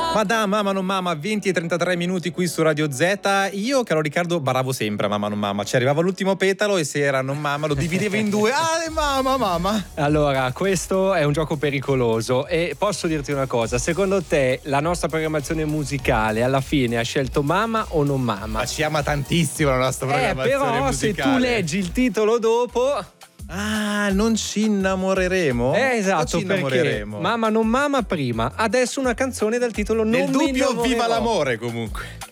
Ma da Mamma non Mamma, 20 e 33 minuti qui su Radio Z. Io, caro Riccardo, baravo sempre a Mamma non Mamma. Ci arrivava l'ultimo petalo e se era non mamma lo divideva in due. Ah, mamma. Allora, questo è un gioco pericoloso e posso dirti una cosa: secondo te la nostra programmazione musicale alla fine ha scelto mamma o non mamma? Ma ci ama tantissimo la nostra programmazione però musicale. se tu leggi il titolo dopo... Ah, non ci innamoreremo? Esatto, o ci perché innamoreremo? Mamma non mamma prima, adesso una canzone dal titolo Non Nel mi dubbio, innamorerò. viva l'amore comunque.